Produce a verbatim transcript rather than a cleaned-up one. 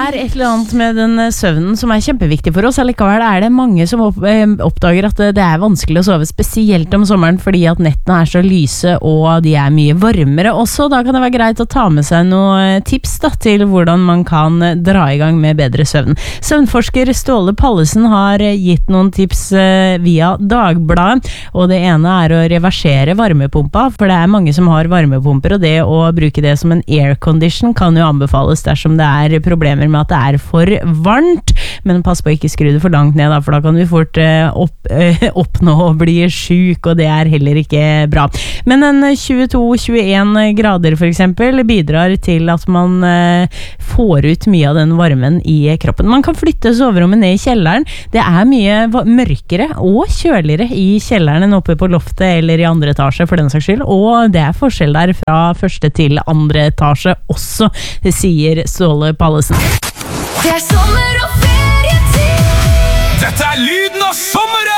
er et eller annet med den søvnen som er kjempeviktig for oss. Allikevel er det mange som opp, oppdager at det er vanskelig å sove, spesielt om sommeren, fordi at nettene er så lyse og de er mye varmere også. Da kan det være greit å ta med seg noen tips da, til hvordan man kan dra i gang med bedre søvn. Søvnforsker Ståle Pallesen har gitt noen tips via Dagbladet, og det ene er å reversere varmepumpa, for det er mange som har varmepumper, og det å bruke det som en aircondition kan jo anbefales dersom det er problemer med at det er for varmt, men pass på å ikke skru det for langt ned da, for da kan vi fort uh, opp, uh, oppnå å bli syk, og det er heller ikke bra. Men en tjueto til tjueen grader for eksempel bidrar til at man uh, får ut mye av den varmen i kroppen. Man kan flytte soverommet ned i kjelleren. Det er mye mørkere og kjøligere i kjelleren enn oppe på loftet eller i andre etasje for den saks skyld, og det er forskjell der fra første til andre etasje også, det sier Ståle Pallesen. Det er sommer og ferietid. Dette er lyden av sommeren!